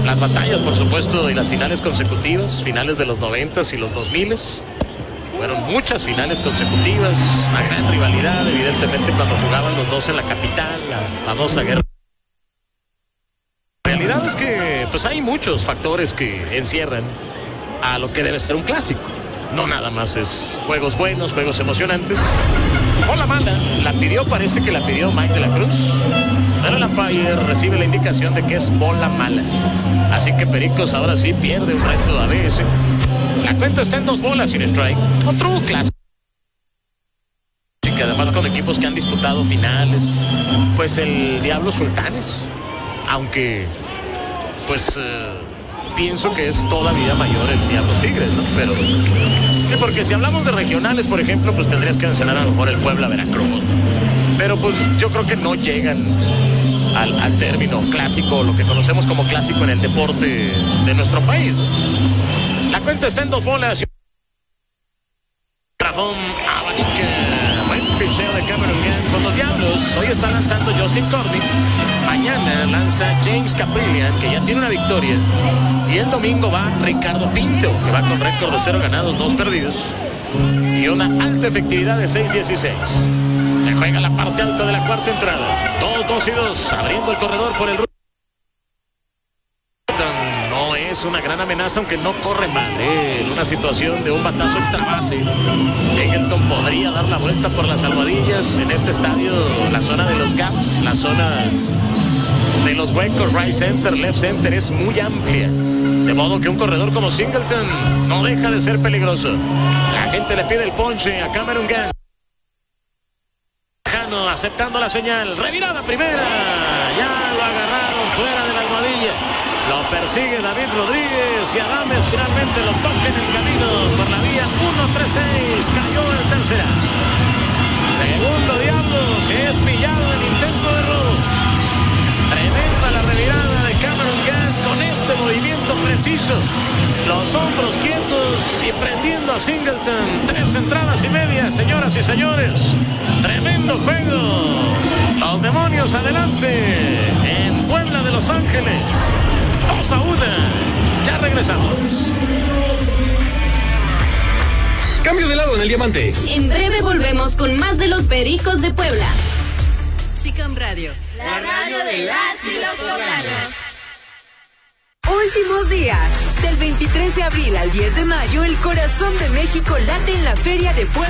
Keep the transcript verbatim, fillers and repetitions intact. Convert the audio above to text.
las batallas, por supuesto, y las finales consecutivas, finales de los noventas y los dos miles. Fueron muchas finales consecutivas, una gran rivalidad, evidentemente, cuando jugaban los dos en la capital, la famosa guerra. La realidad es que pues hay muchos factores que encierran a lo que debe ser un clásico. No nada más es juegos buenos, juegos emocionantes. Bola mala, la pidió, parece que la pidió Mike de la Cruz. Pero el umpire recibe la indicación de que es bola mala. Así que Pericos ahora sí pierde un reto de A B S. La cuenta está en dos bolas sin strike. Otro clásico. Que además con equipos que han disputado finales. Pues el Diablo Sultanes. Aunque, pues, eh, pienso que es todavía mayor el Diablos Tigres, ¿no? Pero, sí, porque si hablamos de regionales, por ejemplo, pues tendrías que mencionar a lo mejor el Puebla Veracruz. Pero pues yo creo que no llegan al, al término clásico, lo que conocemos como clásico en el deporte de nuestro país, ¿no? La cuenta está en dos bolas. Rajón abanica. Buen picheo de Cameron Gann con los Diablos. Hoy está lanzando Justin Corbin. Mañana lanza James Caprillian, que ya tiene una victoria. Y el domingo va Ricardo Pinto, que va con récord de cero ganados, dos perdidos. Y una alta efectividad de seis dieciséis. Se juega la parte alta de la cuarta entrada. dos, dos y dos. Abriendo el corredor por el... No es una gran amenaza, aunque no corre mal, ¿eh? En una situación de un batazo extra base, Singleton podría dar la vuelta por las almohadillas. En este estadio, la zona de los gaps, la zona de los huecos, right center, left center, es muy amplia. De modo que un corredor como Singleton no deja de ser peligroso. La gente le pide el ponche a Cameron Gann. Aceptando la señal, revirada primera, ya lo agarraron fuera de la almohadilla, lo persigue David Rodríguez y Adames finalmente lo toca en el camino por la vía uno tres seis, cayó en tercera. Segundo Diablo, que es pillado en intento de robo. Tremenda la revirada de Cameron Gann con este movimiento preciso, los hombros quietos y prendiendo a Singleton. Tres entradas y media, señoras y señores. Tremendo juego. Los demonios adelante en Puebla de Los Ángeles. dos a uno. Ya regresamos. Cambio de lado en el diamante. En breve volvemos con más de los Pericos de Puebla. SICAM Radio, la radio de las y los poblanos. Últimos días. Del veintitrés de abril al diez de mayo, el corazón de México late en la Feria de Puebla.